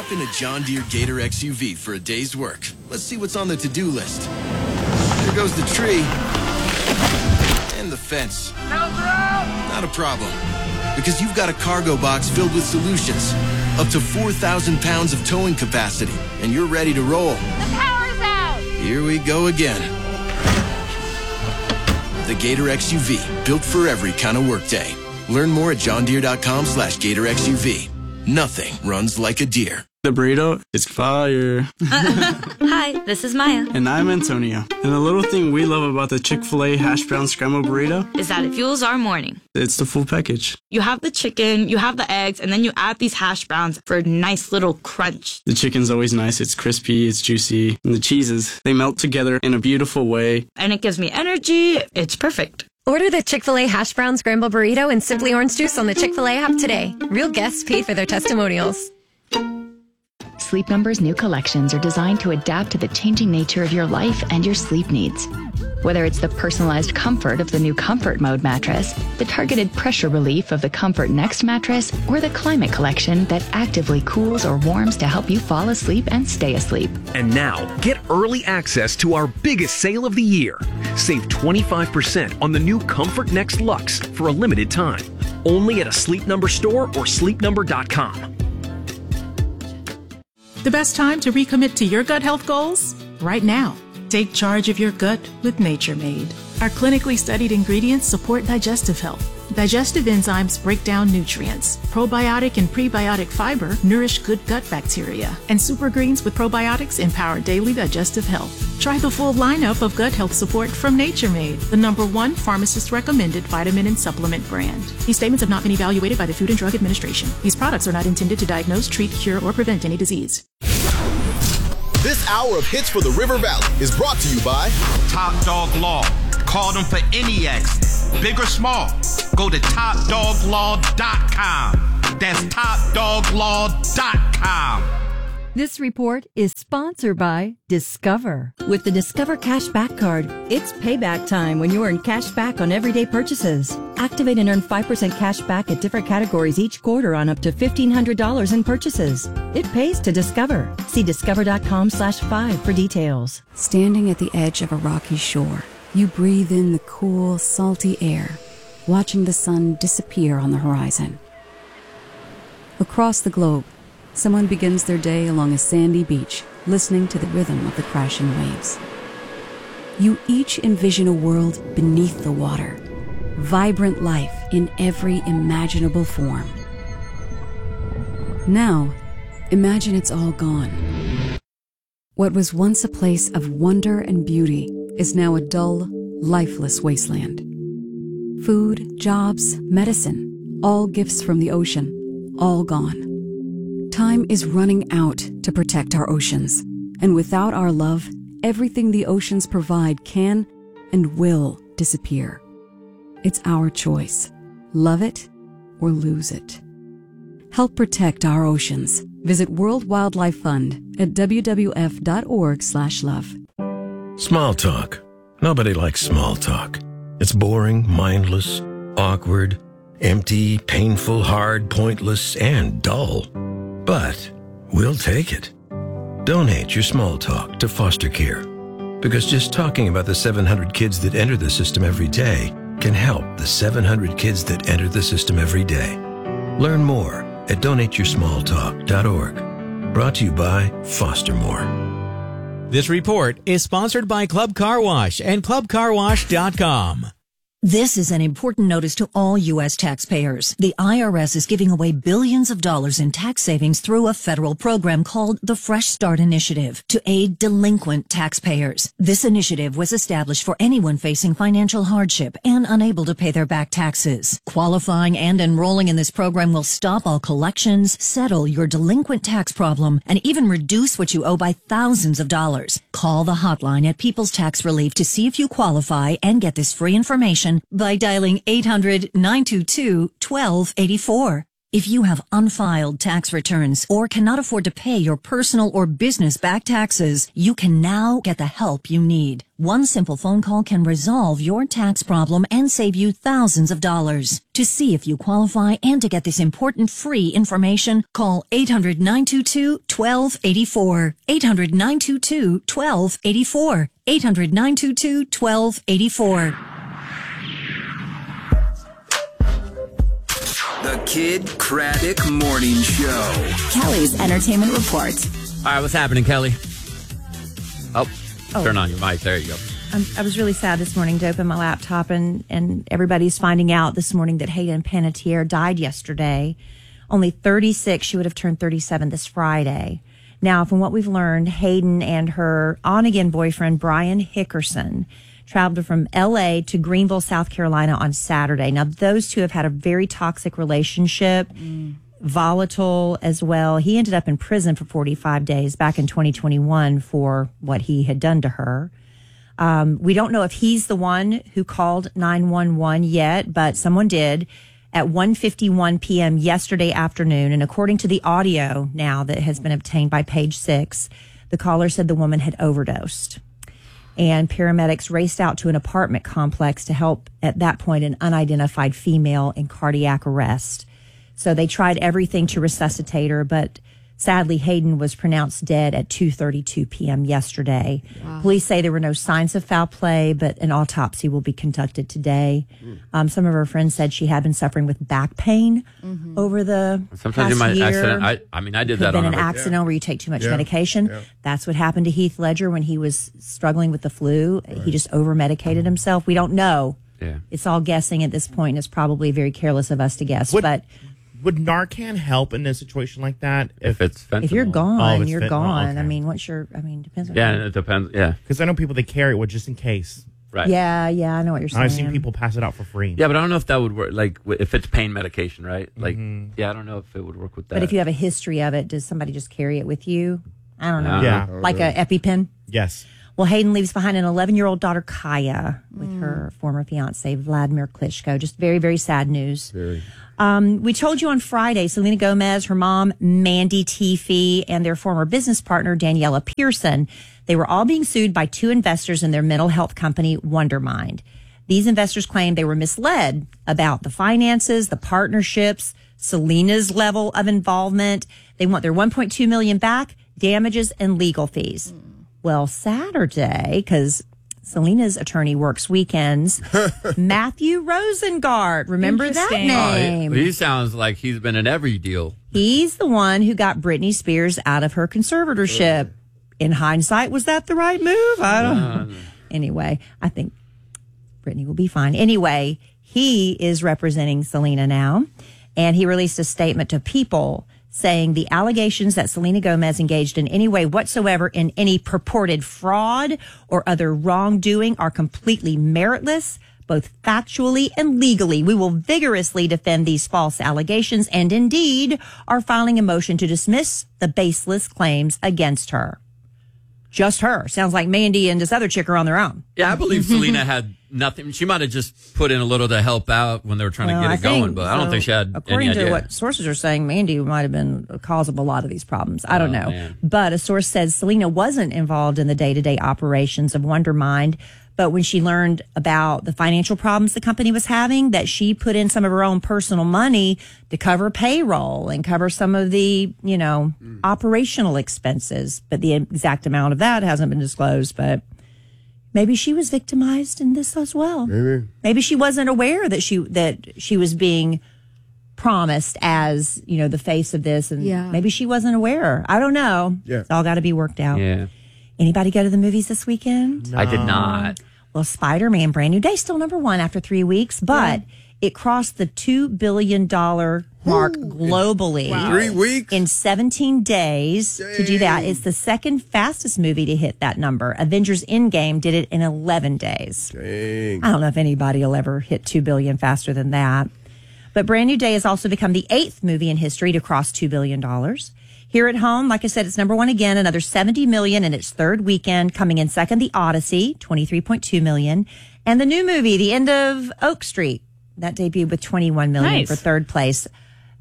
Hop in a John Deere Gator XUV for a day's work. Let's see what's on the to-do list. There goes the tree. And the fence. Not a problem. Because you've got a cargo box filled with solutions. Up to 4,000 pounds of towing capacity. And you're ready to roll. The power's out! Here we go again. The Gator XUV. Built for every kind of workday. Learn more at johndeere.com/Gator XUV. Nothing runs like a deer. The burrito is fire. Hi, this is Maya. And I'm Antonio. And the little thing we love about the Chick-fil-A hash brown scrambled burrito is that it fuels our morning. It's the full package. You have the chicken, you have the eggs, and then you add these hash browns for a nice little crunch. The chicken's always nice. It's crispy, it's juicy. And the cheeses, they melt together in a beautiful way. And it gives me energy. It's perfect. Order the Chick-fil-A hash brown scramble burrito and Simply Orange Juice on the Chick-fil-A app today. Real guests paid for their testimonials. Sleep Number's new collections are designed to adapt to the changing nature of your life and your sleep needs. Whether it's the personalized comfort of the new Comfort Mode mattress, the targeted pressure relief of the Comfort Next mattress, or the Climate Collection that actively cools or warms to help you fall asleep and stay asleep. And now, get early access to our biggest sale of the year. Save 25% on the new Comfort Next Luxe for a limited time. Only at a Sleep Number store or sleepnumber.com. The best time to recommit to your gut health goals? Right now. Take charge of your gut with Nature Made. Our clinically studied ingredients support digestive health. Digestive enzymes break down nutrients. Probiotic and prebiotic fiber nourish good gut bacteria. And super greens with probiotics empower daily digestive health. Try the full lineup of gut health support from Nature Made, the #1 pharmacist-recommended vitamin and supplement brand. These statements have not been evaluated by the Food and Drug Administration. These products are not intended to diagnose, treat, cure, or prevent any disease. This hour of Hits for the River Valley is brought to you by Top Dog Law. Call them for any accident, big or small. Go to topdoglaw.com. That's topdoglaw.com. This report is sponsored by Discover. With the Discover Cashback Card, it's payback time when you earn cash back on everyday purchases. Activate and earn 5% cash back at different categories each quarter on up to $1,500 in purchases. It pays to Discover. See discover.com/5 for details. Standing at the edge of a rocky shore, you breathe in the cool, salty air, watching the sun disappear on the horizon. Across the globe, someone begins their day along a sandy beach, listening to the rhythm of the crashing waves. You each envision a world beneath the water, vibrant life in every imaginable form. Now, imagine it's all gone. What was once a place of wonder and beauty is now a dull, lifeless wasteland. Food, jobs, medicine, all gifts from the ocean, all gone. Time is running out to protect our oceans, and without our love, everything the oceans provide can and will disappear. It's our choice. Love it or lose it. Help protect our oceans. Visit World Wildlife Fund at wwf.org/love. Small talk. Nobody likes small talk. It's boring, mindless, awkward, empty, painful, hard, pointless, and dull. But we'll take it. Donate your small talk to foster care. Because just talking about the 700 kids that enter the system every day can help the 700 kids that enter the system every day. Learn more at donateyoursmalltalk.org. Brought to you by Foster More. This report is sponsored by Club Car Wash and clubcarwash.com. This is an important notice to all U.S. taxpayers. The IRS is giving away billions of dollars in tax savings through a federal program called the Fresh Start Initiative to aid delinquent taxpayers. This initiative was established for anyone facing financial hardship and unable to pay their back taxes. Qualifying and enrolling in this program will stop all collections, settle your delinquent tax problem, and even reduce what you owe by thousands of dollars. Call the hotline at People's Tax Relief to see if you qualify and get this free information by dialing 800-922-1284. If you have unfiled tax returns or cannot afford to pay your personal or business back taxes, you can now get the help you need. One simple phone call can resolve your tax problem and save you thousands of dollars. To see if you qualify and to get this important free information, call 800-922-1284. 800-922-1284. 800-922-1284. The Kid Craddock Morning Show. Kelly's Entertainment Report. All right, what's happening, Kelly? Oh, turn on your mic. There you go. I was really sad this morning to open my laptop and everybody's finding out this morning that Hayden Panettiere died yesterday. Only 36. She would have turned 37 this Friday. Now, from what we've learned, Hayden and her on-again boyfriend, Brian Hickerson, traveled from L.A. to Greenville, South Carolina on Saturday. Now, those two have had a very toxic relationship, volatile as well. He ended up in prison for 45 days back in 2021 for what he had done to her. We don't know if he's the one who called 911 yet, but someone did at 1:51 p.m. yesterday afternoon. And according to the audio now that has been obtained by Page Six, the caller said the woman had overdosed. And paramedics raced out to an apartment complex to help, at that point, an unidentified female in cardiac arrest. So they tried everything to resuscitate her, but sadly, Hayden was pronounced dead at 2:32 p.m. yesterday. Wow. Police say there were no signs of foul play, but an autopsy will be conducted today. Some of her friends said she had been suffering with back pain over the Sometimes you might year. accident. I did that on an accident where you take too much medication. Yeah. That's what happened to Heath Ledger when he was struggling with the flu. Right. He just over-medicated himself. We don't know. Yeah. It's all guessing at this point, and it's probably very careless of us to guess. Would Narcan help in a situation like that? If it's fentanyl. If you're gone, it's you're fentanyl, gone. okay. I mean, depends on it depends. Yeah. Because I know people that carry it just in case. Right. Yeah, I know what you're saying. I've seen people pass it out for free. Yeah, but I don't know if that would work. Like, if it's pain medication, right? Like, I don't know if it would work with that. But if you have a history of it, does somebody just carry it with you? I don't know. Yeah. Like a EpiPen? Yes. Well, Hayden leaves behind an 11-year-old daughter, Kaya, with her former fiance, Vladimir Klitschko. Just very, very sad news. Very. We told you on Friday, Selena Gomez, her mom, Mandy Teefee, and their former business partner, Daniela Pearson, they were all being sued by two investors in their mental health company, Wondermind. These investors claimed they were misled about the finances, the partnerships, Selena's level of involvement. They want their $1.2 million back, damages, and legal fees. Well, Saturday, because Selena's attorney works weekends, Matthew Rosengart. Remember that name? He sounds like he's been in every deal. He's the one who got Britney Spears out of her conservatorship. In hindsight, was that the right move? I don't know. Anyway, I think Britney will be fine. Anyway, he is representing Selena now, and he released a statement to People saying the allegations that Selena Gomez engaged in any way whatsoever in any purported fraud or other wrongdoing are completely meritless, both factually and legally. We will vigorously defend these false allegations and indeed are filing a motion to dismiss the baseless claims against her. Just her. Sounds like Mandy and this other chick are on their own. Yeah, I believe Selena had nothing. She might have just put in a little to help out when they were trying to get it going, but I don't think she had according any idea. to what sources are saying, Mandy might have been the cause of a lot of these problems. I don't know. Man. But a source says Selena wasn't involved in the day-to-day operations of Wondermind, but when she learned about the financial problems the company was having, that she put in some of her own personal money to cover payroll and cover some of the, operational expenses. But the exact amount of that hasn't been disclosed, but maybe she was victimized in this as well. Maybe she wasn't aware that she was being promised as, the face of this, and maybe she wasn't aware. I don't know. Yeah. It's all got to be worked out. Yeah. Anybody go to the movies this weekend? No. I did not. Well, Spider-Man Brand New Day still number one after 3 weeks, but it crossed the $2 billion mark globally. Wow. 3 weeks? In 17 days. Dang. To do that. It's the second fastest movie to hit that number. Avengers Endgame did it in 11 days. Dang. I don't know if anybody will ever hit $2 billion faster than that. But Brand New Day has also become the 8th movie in history to cross $2 billion. Here at home, like I said, it's number one again, another $70 million in its third weekend. Coming in second, The Odyssey, $23.2 million. And the new movie, The End of Oak Street, that debuted with $21 million for third place.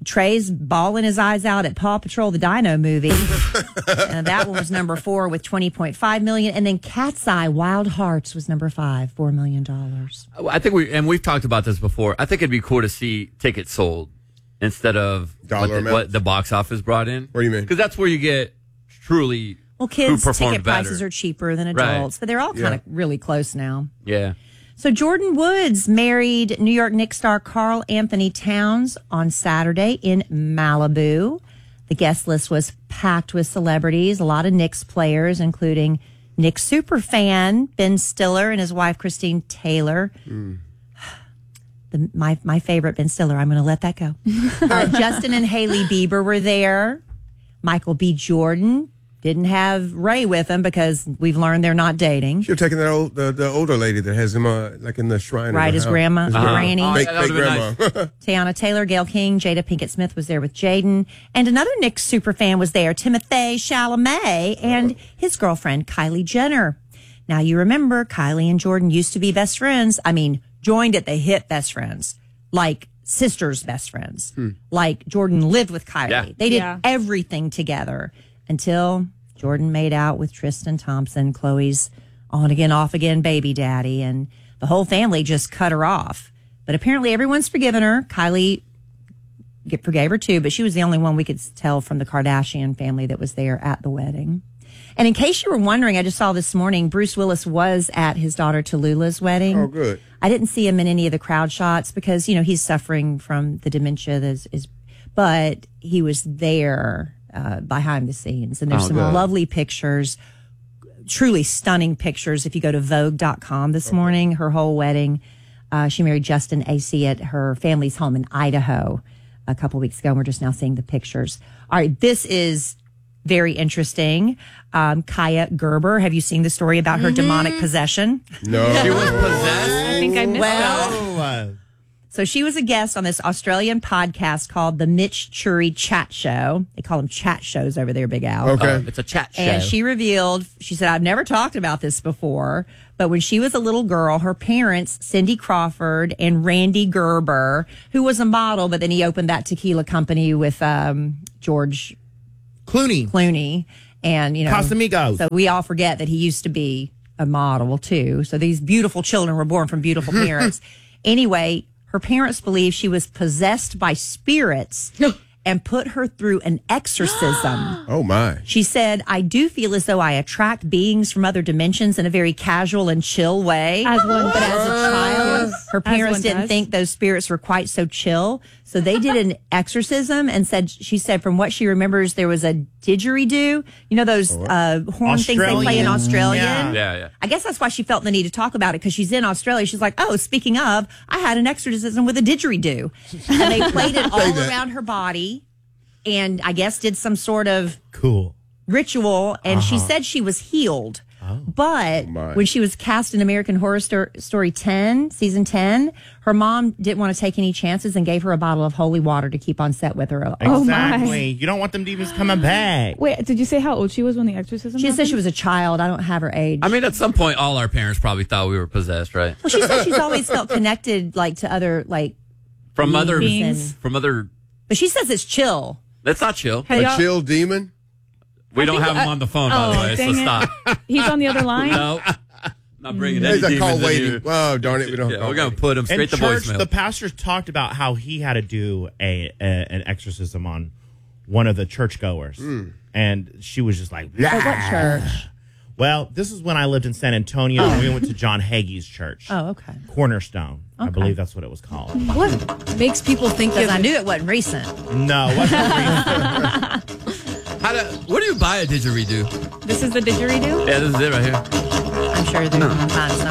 Trey's bawling his eyes out at Paw Patrol the Dino movie. And that one was number 4 with $20.5 million. And then Cat's Eye Wild Hearts was number 5, $4 million. I think we've talked about this before. I think it'd be cool to see tickets sold instead of what the box office brought in. What do you mean? Because that's where you get truly kids' who performed ticket better. prices are cheaper than adults, but they're all kind of really close now. Yeah. So Jordan Woods married New York Knicks star Karl Anthony Towns on Saturday in Malibu. The guest list was packed with celebrities, a lot of Knicks players, including Knicks superfan Ben Stiller and his wife Christine Taylor. My favorite, Ben Stiller. I'm going to let that go. Justin and Hailey Bieber were there. Michael B. Jordan didn't have Ray with him because we've learned they're not dating. Should have taken the older lady that has him like in the shrine. Right, his grandma, Granny. Fake grandma. Tiana Taylor, Gayle King, Jada Pinkett Smith was there with Jaden. And another Knicks superfan was there, Timothée Chalamet, and his girlfriend, Kylie Jenner. Now, you remember, Kylie and Jordan used to be best friends. I mean, joined at the hip best friends. Like sisters best friends. Like Jordan lived with Kylie. Yeah. They did everything together until Jordan made out with Tristan Thompson, Chloe's on again, off again baby daddy, and the whole family just cut her off. But apparently everyone's forgiven her. Kylie forgave her too, but she was the only one we could tell from the Kardashian family that was there at the wedding. And in case you were wondering, I just saw this morning, Bruce Willis was at his daughter Tallulah's wedding. Oh, good. I didn't see him in any of the crowd shots because, he's suffering from the dementia but he was there behind the scenes. And there's some lovely pictures, truly stunning pictures. If you go to Vogue.com this morning, her whole wedding, she married Justin A.C. at her family's home in Idaho a couple weeks ago. And we're just now seeing the pictures. All right, this is very interesting. Kaya Gerber, have you seen the story about her demonic possession? No. She was possessed? I think I missed that. So she was a guest on this Australian podcast called The Mitch Chury Chat Show. They call them chat shows over there, Big Al. Okay. It's a chat show. And she said, I've never talked about this before, but when she was a little girl, her parents, Cindy Crawford and Randy Gerber, who was a model, but then he opened that tequila company with George Clooney. And, Casamigos. So we all forget that he used to be a model too. So these beautiful children were born from beautiful parents. Anyway, her parents believe she was possessed by spirits and put her through an exorcism. Oh, my. She said, I do feel as though I attract beings from other dimensions in a very casual and chill way. But as a child, her parents didn't think those spirits were quite so chill. So they did an exorcism and she said from what she remembers, there was a didgeridoo. You know those horn things they play in Australia? Yeah. I guess that's why she felt the need to talk about it, because she's in Australia. She's like, oh, speaking of, I had an exorcism with a didgeridoo. And they played it all around her body and I guess did some sort of ritual. And she said she was healed. But when she was cast in American Horror Story 10, season 10, her mom didn't want to take any chances and gave her a bottle of holy water to keep on set with her. Exactly. You don't want them demons coming back. Wait, did you say how old she was when the exorcism She happened? said she was a child. I don't have her age. I mean, at some point, all our parents probably thought we were possessed, right? Well, she said she's always felt connected, to other, from other beings. But she says it's chill. That's not chill. A chill demon? We don't have him on the phone, by the way, so stop. He's on the other line? No. Not bringing any demons call in waiting. here. Oh, darn it. We're going to put him straight to church, voicemail. The pastors talked about how he had to do an exorcism on one of the churchgoers. And she was just like, At what church? Well, this is when I lived in San Antonio, and we went to John Hagee's church. Oh, okay. Cornerstone. I believe that's what it was called. What makes people think Because I knew it wasn't recent. No, it wasn't recent. Where do you buy a didgeridoo? This is the didgeridoo? Yeah, this is it right here. I'm sure they're going to find it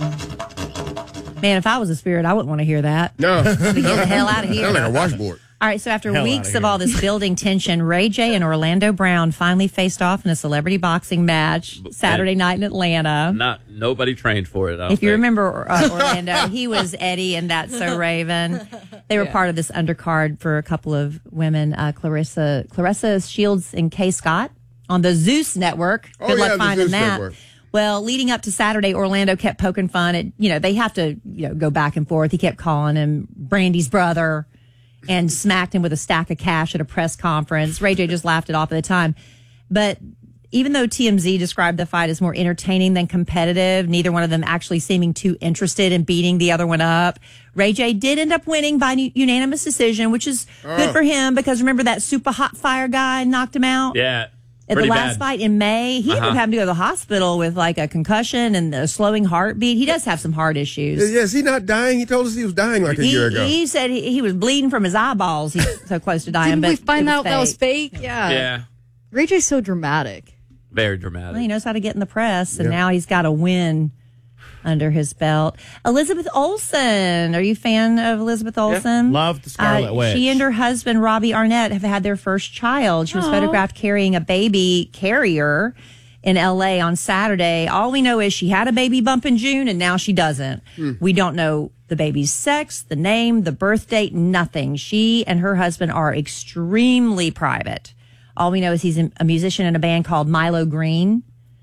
somewhere. Man, if I was a spirit, I wouldn't want to hear that. No. Get the hell out of here. Sounds like a washboard. All right, so after Hell weeks outta of all this building tension, Ray J and Orlando Brown finally faced off in a celebrity boxing match Saturday night in Atlanta. Nobody trained for it. If you remember Orlando, he was Eddie and That's So Raven. They were part of this undercard for a couple of women, Clarissa Shields and Kay Scott on the Zeus Network. Good luck finding that. Network. Well, leading up to Saturday, Orlando kept poking fun at, they have to, go back and forth. He kept calling him Brandy's brother. and smacked him with a stack of cash at a press conference. Ray J just laughed it off at the time. But even though TMZ described the fight as more entertaining than competitive, neither one of them actually seeming too interested in beating the other one up. Ray J did end up winning by unanimous decision, which is good for him because remember that super hot fire guy knocked him out? Yeah. At the last fight in May, he ended up having to go to the hospital with like a concussion and a slowing heartbeat. He does have some heart issues. Is he not dying? He told us he was dying like a year ago. He said he was bleeding from his eyeballs. He's so close to dying. Didn't we find out that was fake? Yeah. Ray J's so dramatic. Very dramatic. Well, he knows how to get in the press, and now he's got a win under his belt. Elizabeth Olsen. Are you a fan of Elizabeth Olsen? Love the Scarlet Witch. She and her husband, Robbie Arnett, have had their first child. She was photographed carrying a baby carrier in L.A. on Saturday. All we know is she had a baby bump in June, and now she doesn't. We don't know the baby's sex, the name, the birth date, nothing. She and her husband are extremely private. All we know is he's a musician in a band called Milo Green.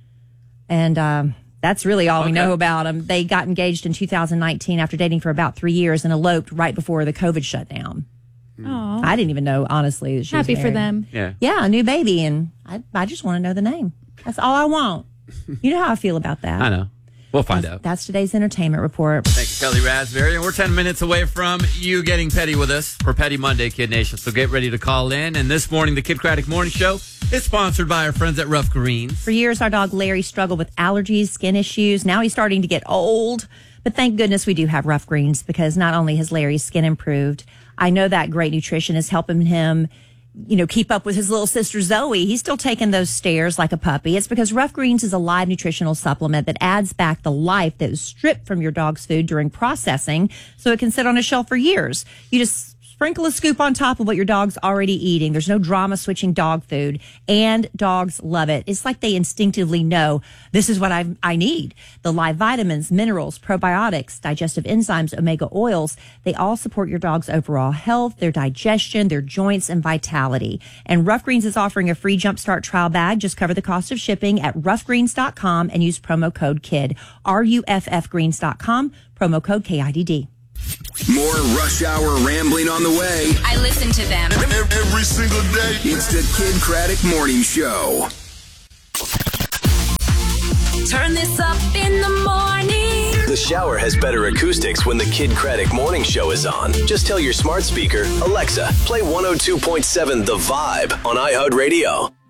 And that's really all we know about him. They got engaged in 2019 after dating for about 3 years and eloped right before the COVID shutdown. Aww. I didn't even know, honestly, that she was Happy for married. them. Yeah, a new baby. And I just want to know the name. That's all I want. You know how I feel about that. I know. We'll find out. That's today's entertainment report. Thank you, Kelly Raspberry. And we're 10 minutes away from you getting petty with us for Petty Monday, Kid Nation. So get ready to call in. And this morning, the Kid Craddock Morning Show is sponsored by our friends at Rough Greens. For years, our dog Larry struggled with allergies, skin issues. Now he's starting to get old. But thank goodness we do have Rough Greens because not only has Larry's skin improved, I know that great nutrition is helping him keep up with his little sister Zoe. He's still taking those stairs like a puppy. It's because Rough Greens is a live nutritional supplement that adds back the life that was stripped from your dog's food during processing so it can sit on a shelf for years. You just sprinkle a scoop on top of what your dog's already eating. There's no drama switching dog food, and dogs love it. It's like they instinctively know this is what I need. The live vitamins, minerals, probiotics, digestive enzymes, omega oils, they all support your dog's overall health, their digestion, their joints, and vitality. And Rough Greens is offering a free Jumpstart trial bag. Just cover the cost of shipping at roughgreens.com and use promo code KID. RUFFgreens.com, promo code KIDD. More Rush Hour rambling on the way. I listen to them every single day. It's the Kid Craddock Morning Show. Turn this up in the morning. The shower has better acoustics when the Kid Craddock Morning Show is on. Just tell your smart speaker, Alexa, play 102.7 The Vibe on iHeartRadio.